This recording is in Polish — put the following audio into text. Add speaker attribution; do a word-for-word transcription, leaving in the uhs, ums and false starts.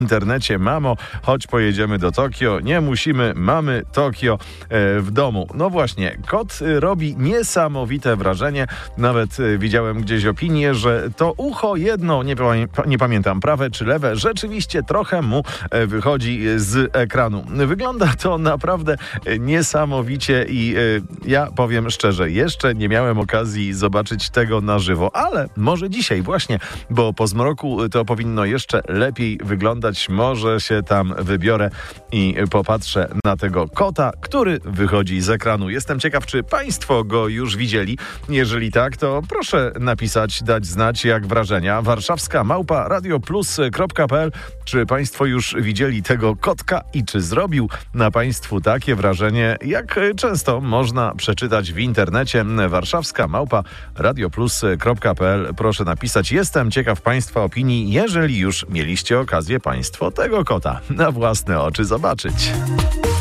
Speaker 1: W internecie: mamo, chodź pojedziemy do Tokio. Nie musimy, mamy Tokio w domu. No właśnie, kot robi niesamowite wrażenie. Nawet widziałem gdzieś opinię, że to ucho jedno, nie, nie pamiętam, prawe czy lewe, rzeczywiście trochę mu wychodzi z ekranu. Wygląda to naprawdę niesamowicie i ja powiem szczerze, jeszcze nie miałem okazji zobaczyć tego na żywo, ale może dzisiaj właśnie, bo po zmroku to powinno jeszcze lepiej wyglądać. Może się tam wybiorę i popatrzę na tego kota, który wychodzi z ekranu. Jestem ciekaw, czy Państwo go już widzieli. Jeżeli tak, to proszę napisać, dać znać, jak wrażenia. Warszawska małpa radioplus kropka p l. Czy Państwo już widzieli tego kotka i czy zrobił na Państwu takie wrażenie, jak często można przeczytać w internecie? Warszawska małpa radioplus kropka p l. Proszę napisać. Jestem ciekaw Państwa opinii, jeżeli już mieliście okazję Państwo tego kota na własne oczy zobaczyć.